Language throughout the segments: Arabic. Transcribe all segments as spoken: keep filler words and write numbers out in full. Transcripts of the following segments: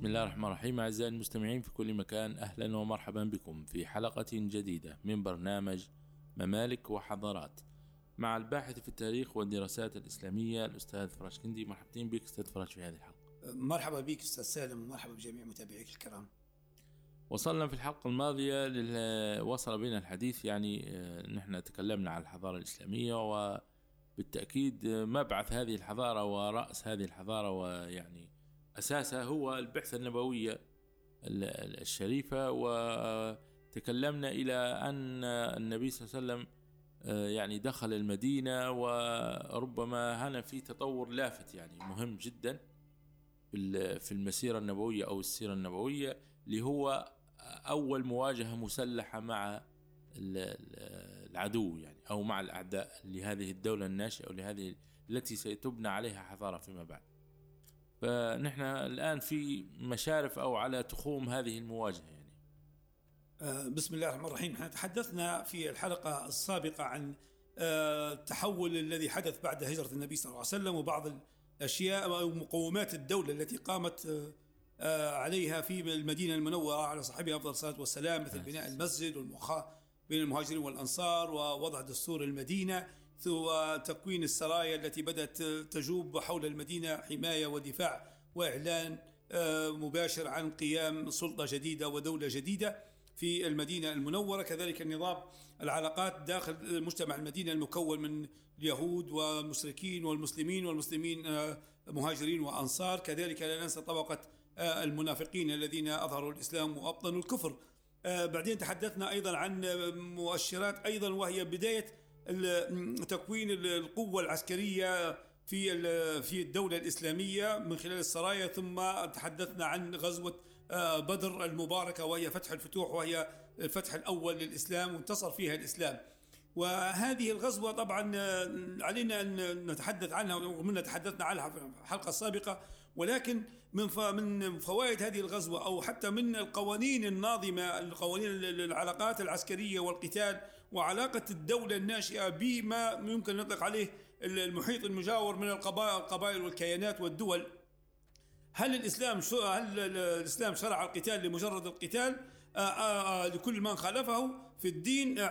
بسم الله الرحمن الرحيم. أعزائي المستمعين في كل مكان، أهلا ومرحبا بكم في حلقة جديدة من برنامج ممالك وحضارات مع الباحث في التاريخ والدراسات الإسلامية الأستاذ فراج كندي. مرحبتين بك أستاذ فراج في هذه الحلقة. مرحبا بك أستاذ سالم، ومرحبا بجميع متابعيك الكرام. وصلنا في الحلقة الماضية لل... وصل بنا الحديث يعني نحن تكلمنا عن الحضارة الإسلامية، وبالتأكيد مبعث هذه الحضارة ورأس هذه الحضارة ويعني أساسها هو البعثة النبوية الشريفة. وتكلمنا إلى أن النبي صلى الله عليه وسلم يعني دخل المدينة، وربما هنا في تطور لافت يعني مهم جدا في المسيرة النبوية أو السيرة النبوية، اللي هو أول مواجهة مسلحة مع العدو يعني أو مع الأعداء لهذه الدولة الناشئة أو لهذه التي سيتبنى عليها حضارة فيما بعد. فنحن الآن في مشارف أو على تخوم هذه المواجهة يعني. بسم الله الرحمن الرحيم. احنا تحدثنا في الحلقة السابقة عن التحول الذي حدث بعد هجرة النبي صلى الله عليه وسلم، وبعض الأشياء أو مقومات الدولة التي قامت عليها في المدينة المنورة على صاحبها أفضل الصلاة والسلام، مثل بناء المسجد والمخاء بين المهاجرين والأنصار، ووضع دستور المدينة، وتكوين السرايا التي بدأت تجوب حول المدينة حماية ودفاع وإعلان مباشر عن قيام سلطة جديدة ودولة جديدة في المدينة المنورة. كذلك النظام العلاقات داخل مجتمع المدينة المكون من اليهود والمشركين والمسلمين والمسلمين مهاجرين وأنصار. كذلك لا ننسى طبقة المنافقين الذين أظهروا الإسلام وأبطنوا الكفر. بعدين تحدثنا أيضا عن مؤشرات أيضا، وهي بداية تكوين القوة العسكرية في في الدولة الإسلامية من خلال السرايا. ثم تحدثنا عن غزوة بدر المباركة، وهي فتح الفتوح، وهي الفتح الأول للإسلام وانتصر فيها الإسلام. وهذه الغزوة طبعا علينا أن نتحدث عنها، ومن تحدثنا عنها في الحلقة السابقة، ولكن من من فوائد هذه الغزوة أو حتى من القوانين الناظمة، القوانين العلاقات العسكرية والقتال، وعلاقة الدولة الناشئة بما يمكن نطلق عليه المحيط المجاور من القبائل والكيانات والدول. هل الإسلام هل الإسلام شرع القتال لمجرد القتال لكل من خالفه في الدين،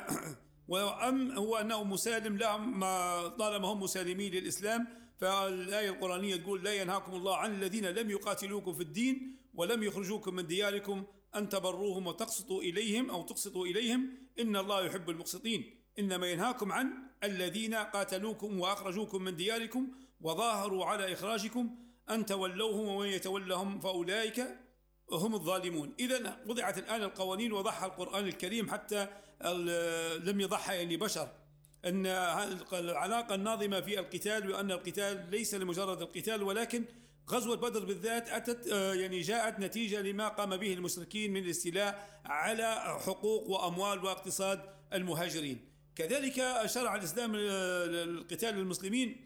وأم هو أنه مسالم لهم طالما هم مسالمين للإسلام؟ فالآية القرآنية تقول: لا ينهاكم الله عن الذين لم يقاتلوكم في الدين ولم يخرجوكم من دياركم أن تبروهم وتقسطوا إليهم أو تقسطوا إليهم إن الله يحب المقسطين. إنما ينهاكم عن الذين قاتلوكم وأخرجوكم من دياركم وظاهروا على إخراجكم أن تولوهم ومن يتولهم فأولئك هم الظالمون. إذن وضعت الآن القوانين وضعها القرآن الكريم، حتى لم يضعها يعني بشر، أن العلاقة الناظمة في القتال، وأن القتال ليس لمجرد القتال، ولكن غزوة بدر بالذات أتت يعني جاءت نتيجة لما قام به المشركين من الاستيلاء على حقوق وأموال واقتصاد المهاجرين. كذلك شرع الإسلام القتال للمسلمين،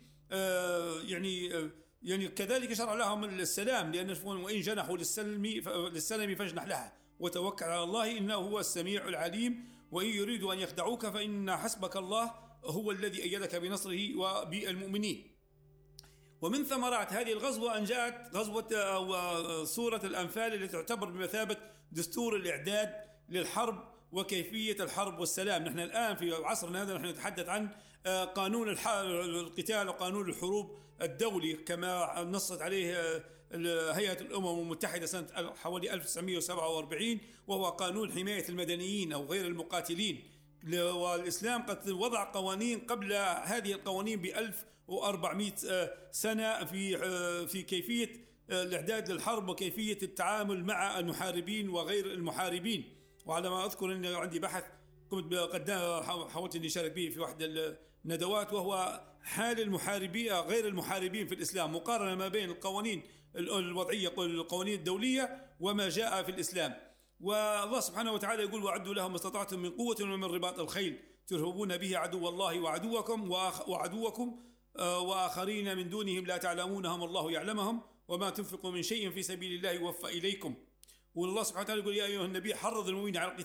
يعني يعني كذلك شرع لهم السلام، لأن وإن جنحوا للسلم للسلم فاجنح لها وتوكل على الله إنه هو السميع العليم، وإن يريدوا أن يخدعوك فإن حسبك الله هو الذي أيدك بنصره وبالمؤمنين. ومن ثمرات هذه الغزوة أن جاءت غزوة سورة الأنفال، التي تعتبر بمثابة دستور الإعداد للحرب وكيفية الحرب والسلام. نحن الآن في عصرنا هذا نحن نتحدث عن قانون القتال وقانون الحروب الدولي، كما نصت عليه هيئة الأمم المتحدة سنة حوالي ألف وتسعمائة وسبعة وأربعين، وهو قانون حماية المدنيين أو غير المقاتلين. والإسلام قد وضع قوانين قبل هذه القوانين بألف وأربعمائة سنة في في كيفية الإعداد للحرب وكيفية التعامل مع المحاربين وغير المحاربين. وعلى ما أذكر أن عندي بحث كنت قدام حاولت أن أشارك به في واحدة الندوات، وهو حال المحاربين غير المحاربين في الإسلام، مقارنة ما بين القوانين الوضعية القوانين الدولية وما جاء في الإسلام. والله سبحانه وتعالى يقول: وعدوا لهم ما استطعتم من قوة ومن رباط الخيل ترهبون به عدو الله وعدوكم وعدوكم وآخرين من دونهم لا تعلمونهم الله يعلمهم وما تنفقوا من شيء في سبيل الله يوفى إليكم. والله سبحانه وتعالى يقول: يا أيها النبي حرض المؤمنين على القتال